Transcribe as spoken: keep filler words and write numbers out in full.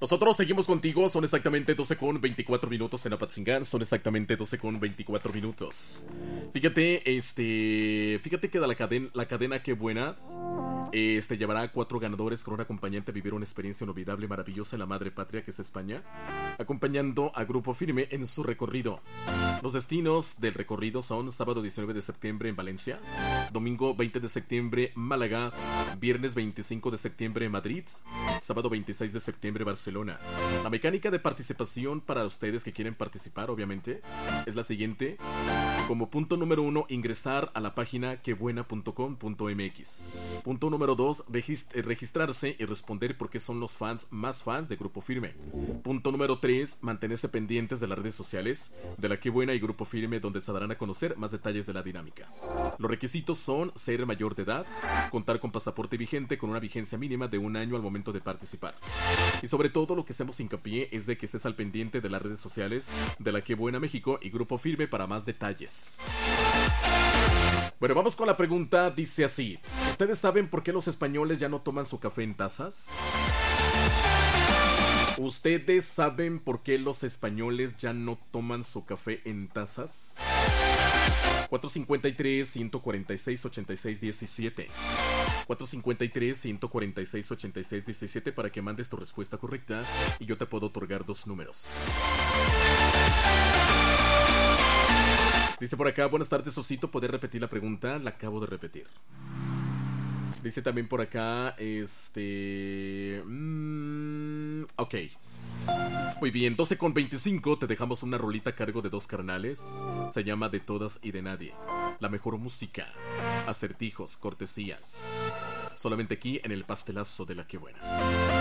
Nosotros seguimos contigo, son exactamente doce con veinticuatro minutos en Apatzingán, son exactamente doce con veinticuatro minutos. Fíjate, este, fíjate que de la cadena, la cadena Qué Buena, este, llevará a cuatro ganadores con un acompañante a vivir una experiencia inolvidable y maravillosa en la madre patria que es España, acompañando a Grupo Firme en su recorrido. Los destinos del recorrido son sábado diecinueve de septiembre en Valencia, domingo veinte de septiembre Málaga, viernes veinticinco de septiembre Madrid, sábado veintiséis de septiembre Barcelona. La mecánica de participación para ustedes que quieren participar, obviamente, es la siguiente. Como punto número uno, ingresar a la página quebuena punto com punto mx. Punto número dos, regist- registrarse y responder por qué son los fans más fans de Grupo Firme. Punto número tres, mantenerse pendientes de las redes sociales de la Qué Buena y Grupo Firme, donde se darán a conocer más detalles de la dinámica. Los requisitos son ser mayor de edad, contar con pasaporte vigente con una vigencia mínima de un año al momento de participar. Y sobre todo lo que hacemos hincapié es de que estés al pendiente de las redes sociales de la Qué Buena México y Grupo Firme para más detalles. Bueno, vamos con la pregunta, dice así: ¿ustedes saben por qué los españoles ya no toman su café en tazas? ¿Ustedes saben por qué los españoles ya no toman su café en tazas? cuatro cinco tres, uno cuatro seis, ocho seis uno siete cuatro cinco tres, uno cuatro seis, ocho seis uno siete para que mandes tu respuesta correcta y yo te puedo otorgar dos números. Dice por acá, buenas tardes, Osito, ¿podés repetir la pregunta? La acabo de repetir. Dice también por acá, este... Mmm, ok. Muy bien, doce con veinticinco, te dejamos una rolita a cargo de dos carnales. Se llama De Todas y de Nadie. La mejor música, acertijos, cortesías. Solamente aquí en el pastelazo de la Qué Buena.